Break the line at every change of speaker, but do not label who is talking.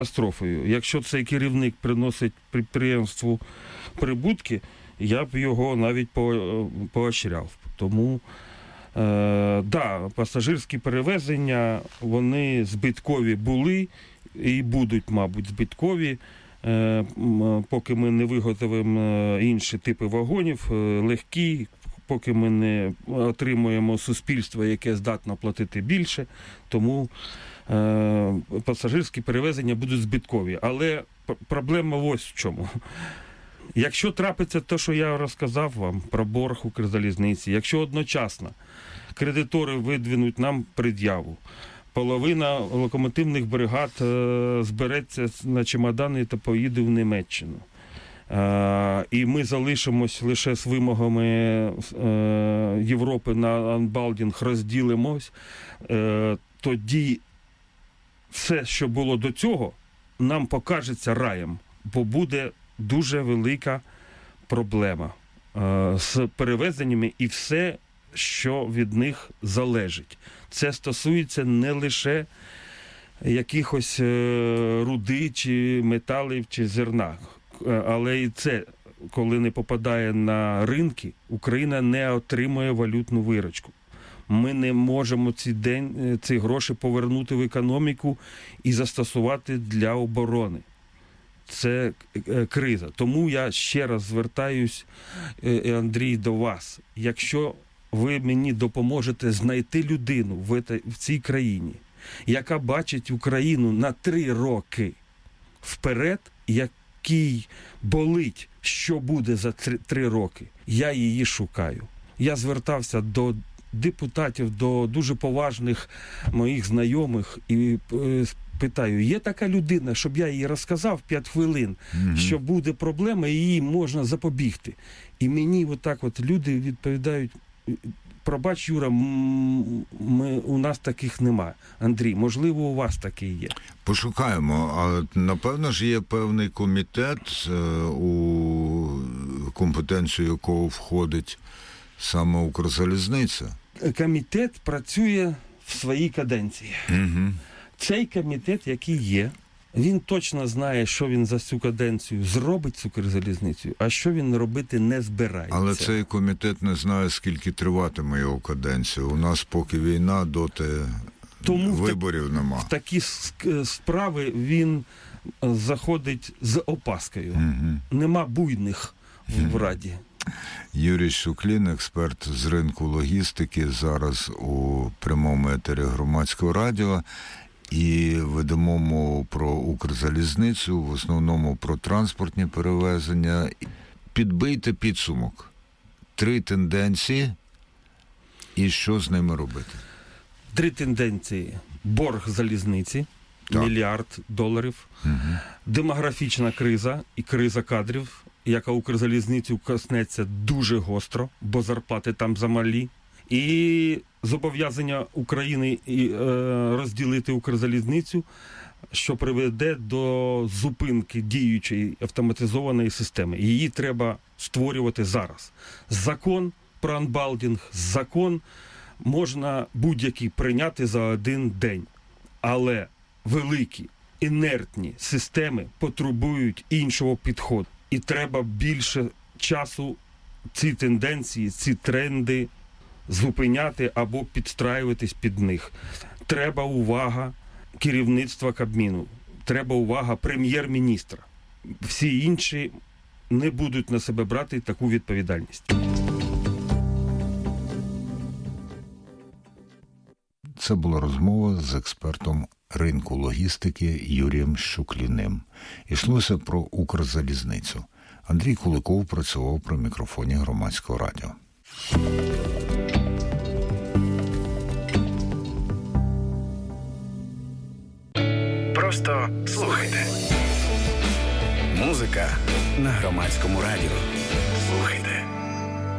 катастрофою. Якщо цей керівник приносить підприємству прибутки, я б його навіть поощряв. Тому, пасажирські перевезення, вони збиткові були і будуть, мабуть, збиткові, поки ми не виготовимо інші типи вагонів, легкі, поки ми не отримуємо суспільство, яке здатно платити більше, тому пасажирські перевезення будуть збиткові. Але проблема ось в чому. Якщо трапиться те, що я розказав вам про борг Укрзалізниці, якщо одночасно кредитори видвинуть нам пред'яву, половина локомотивних бригад збереться на чемодани та поїде в Німеччину, і ми залишимось лише з вимогами Європи на анбалдінг, розділимось, тоді все, що було до цього, нам покажеться раєм, бо буде дуже велика проблема з перевезеннями і все, що від них залежить. Це стосується не лише якихось руди, чи металів, чи зерна. Але і це, коли не попадає на ринки, Україна не отримує валютну виручку. Ми не можемо ці гроші повернути в економіку і застосувати для оборони. Це криза. Тому я ще раз звертаюсь, Андрій, до вас. Якщо ви мені допоможете знайти людину в цій країні, яка бачить Україну на 3 роки вперед, який болить, що буде за 3 роки, я її шукаю. Я звертався до депутатів, до дуже поважних моїх знайомих і питаю, є така людина, щоб я їй розказав 5 хвилин, що буде проблема і її можна запобігти. І мені отак люди відповідають, пробач, Юра, у нас таких немає. Андрій, можливо, у вас такий є.
Пошукаємо. А напевно ж є певний комітет, у компетенцію якого входить саме Укрзалізниця.
Комітет працює в своїй каденції. Цей комітет, який є, він точно знає, що він за цю каденцію зробить з Укрзалізницею, а що він робити не збирається.
Але цей комітет не знає, скільки триватиме його каденція. У нас поки війна, доти виборів нема.
В такі справи він заходить з опаскою. Нема буйних в Раді.
Юрій Шуклін, експерт з ринку логістики, зараз у прямому етері Громадського радіо. І ведемо мову про Укрзалізницю, в основному про транспортні перевезення. Підбийте підсумок. 3 тенденції і що з ними робити?
3 тенденції. Борг залізниці, $1 мільярд. Демографічна криза і криза кадрів, яка Укрзалізницю коснеться дуже гостро, бо зарплати там замалі. І зобов'язання України розділити Укрзалізницю, що приведе до зупинки діючої автоматизованої системи. Її треба створювати зараз. Закон про анбалдінг, закон можна будь-який прийняти за 1 день. Але великі, інертні системи потребують іншого підходу. І треба більше часу ці тенденції, ці тренди зупиняти або підстраюватись під них. Треба увага керівництва Кабміну, треба увага прем'єр-міністра. Всі інші не будуть на себе брати таку відповідальність.
Це була розмова з експертом ринку логістики Юрієм Шукліним. Йшлося про Укрзалізницю. Андрій Куликов працював при мікрофоні Громадського радіо.
Просто слухайте. Музика на Громадському радіо.